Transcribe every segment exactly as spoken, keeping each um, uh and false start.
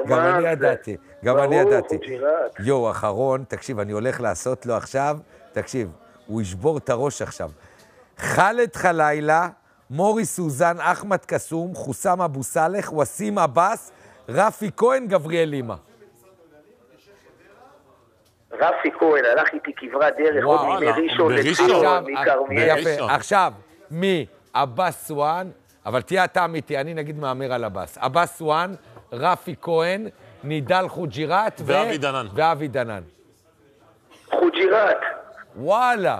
גם אני ידעתי, גם אני ידעתי. חוג'יראת. יו, אחרון, תקשיב, אני הולך לעשות לו עכשיו, תקשיב, הוא ישבור את הראש עכשיו. חאלד חלילה, מורי סוזן, אחמד קסום, חוסם אבו סלח, וסים אבס, רפי כהן, גבריאל לימה. רפי כהן, הלך איתי כברת דרך, עוד מראשון לציון, מכרמיאל. יפה, עכשיו, מי? אבס סואן, אבל תהיה אתה אמיתי, אני נגיד מאמר על אבס. אבס סואן, רפי כהן, נידל חוג'יראת ואבי דנן. ואבי דנן. חוג'יראת. וואלה.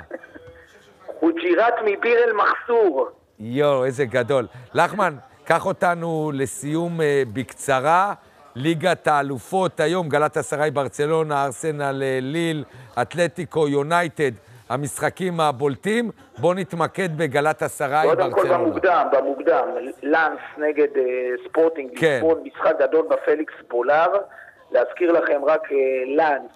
חוג'יראת מביר אל מחסור. יו, איזה גדול. לחמן, קח אותנו לסיום uh, בקצרה. ליגת האלופות היום, גלאטסראי ברצלונה, ארסנל ליל, אתלטיקו יונייטד, המשחקים הבולטים. בוא נתמקד בגלאטסראי ברצלונה. קודם כל במוקדם, במוקדם. לנס נגד uh, ספורטינג, כן. ליסבון, משחק גדול בפליקס בולר. להזכיר לכם רק uh, לנס,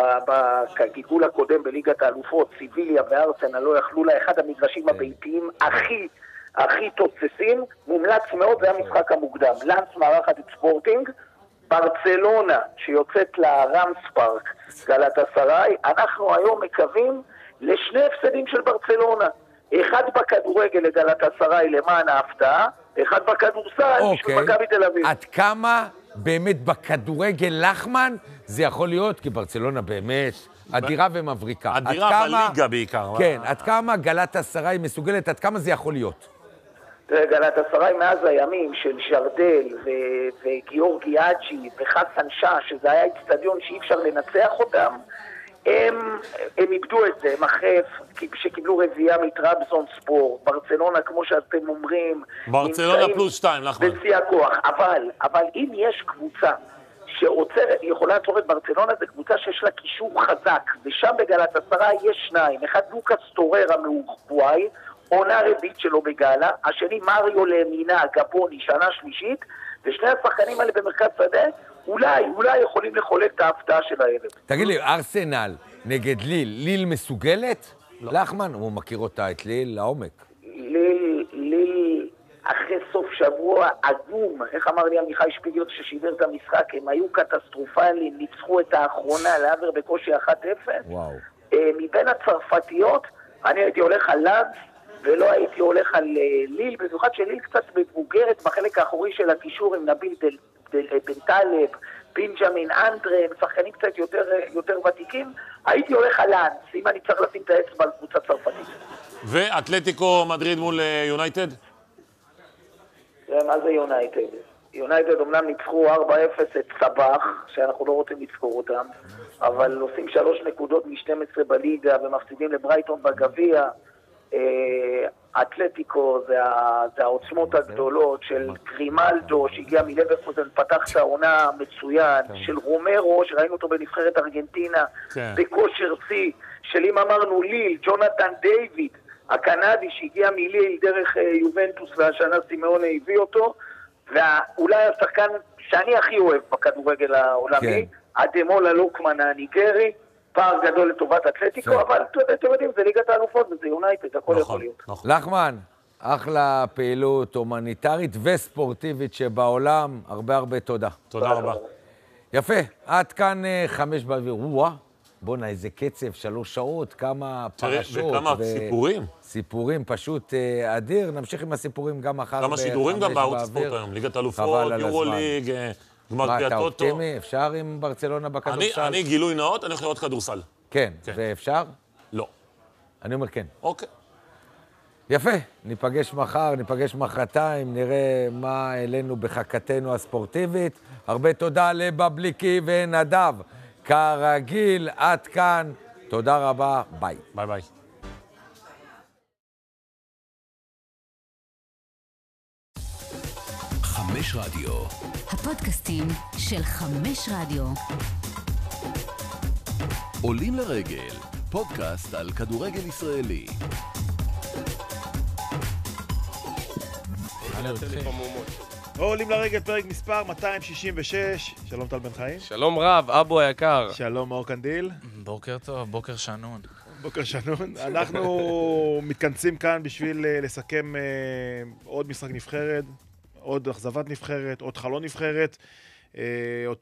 בגלגול הקודם בליגת האלופות, סיביליה וארסנל לא יכלו לה, אחד המגרשים הביתיים הכי, הכי תוצסים, מומלץ מאוד, זה המשחק המוקדם. לנס מארחת את ספורטינג, ברצלונה שיוצאת לרמס פארק, גלאטסראי, אנחנו היום מקווים לשני הפסדים של ברצלונה. אחד בכדורגל לגלאטסראי למען ההפתעה, אחד בכדורסל של מכבי תל אביב. עד כמה באמת בכדורגל לחמן זה יכול להיות? כי ברצלונה באמת אדירה ומבריקה. אדירה בליגה בעיקר. כן, עד כמה גלאטסראי מסוגלת, עד כמה זה יכול להיות? תראה, גלאטסראי מאז הימים של ז'רדל וגיאורגי אג'י וחסן שאה, שזה היה אצטדיון שאי אפשר לנצח אותם, הם, הם איבדו את זה, הם אחרי שקיבלו רביעייה מטרבזון ספור, ברצלונה, כמו שאתם אומרים, ברצלונה פלוס שתיים, לחמן. בשיא הכוח, אבל, אבל אם יש קבוצה שעוצרת, יכולה לעצור את ברצלונה, זה קבוצה שיש לה קישור חזק, ושם בגלאטסראי יש שניים, אחד לוקאס טוררה מאורוגוואי, עונה רביעית שלו בגאלה, השני מריו למינה, גבוני, שנה שלישית, ושני השחקנים האלה במרכז שדה, אולי, אולי יכולים לחולל את ההפתעה של הערב. תגיד לי, ארסנל נגד ליל, ליל מסוגלת? לא. לחמן, הוא מכיר אותה את ליל לעומק. ליל, ליל, אחרי סוף שבוע עגום, איך אמר לי עמיחי שפיגלר ששידר את המשחק, הם היו קטסטרופליים, ניצחו את האחרונה לעבר בקושי אחת אפס. וואו. מבין הצרפתיות, אני הייתי הולך על לנס, ולא הייתי הולך על ליל, במיוחד שליל קצת מבוגרת בחלק האחורי של הקישור עם נביל דל, דל, בן טלב, בנג'מין אנדרה, שחקנים קצת יותר, יותר ותיקים, הייתי הולך על לנס, אם אני צריך לשים את האצבע על קבוצה צרפתית. ואתלטיקו מדריד מול יונייטד? מה זה יונייטד? יונייטד אומנם ניצחו ארבע אפס את סבח, שאנחנו לא רוצים לזכור אותם, אבל עושים שלוש נקודות מ-שתים עשרה בליגה ומפסידים לברייטון בגביע. אתלטיקו זה, זה העוצמות הגדולות של גרימלדו שהגיע מלברקוזן, פתח את העונה מצוין, של רומרו שראינו אותו בנבחרת ארגנטינה בכושר צי, של אם אמרנו ליל, ג'ונתן דיוויד הקנדי שהגיע מליל דרך יובנטוס והשנה סימאונה הביא אותו, ואולי השחקן שאני הכי אוהב בכדורגל העולמי, אדמולה לוקמן הניגרי, פער גדול לטובת אתלטיקו, אבל אתם יודעים, זה ליגת האלופות וזה יונייטד, הכל יכול להיות. לחמן, אחלה פעילות הומניטרית וספורטיבית שבעולם, הרבה הרבה תודה. תודה רבה. יפה, עד כאן חמש באוויר, וואה, בוא'נה איזה קצב, שלוש שעות, כמה פרשות. וכמה סיפורים. סיפורים פשוט אדיר, נמשיך עם הסיפורים גם אחר כמה שידורים גם בערוץ ספורט היום, ליגת האלופות, יורוליג, מה, אתה אופטימי? אפשר עם ברצלונה בכדורסל? אני גילוי נאות, אני הולך לראות כדורסל. כן, ואפשר? לא. אני אומר כן. אוקיי. יפה, ניפגש מחר, ניפגש מחרתיים, נראה מה אלינו בחכתנו הספורטיבית. הרבה תודה לבבליקי ונדב. כרגיל, עד כאן. תודה רבה, ביי. ביי ביי. חמש רדיו. הפודקאסטים של חמש רדיו. עולים לרגל, פודקאסט על כדורגל ישראלי. עולים לרגל, פרק מספר מאתיים שישים ושש. שלום טל בן חיים. שלום רב, אבו היקר. שלום מאור קנדיל. בוקר טוב, בוקר שנון. בוקר שנון. אנחנו מתכנסים כאן בשביל לסכם עוד משחק נבחרת, עוד אכזבת נבחרת, עוד חלון נבחרת, עוד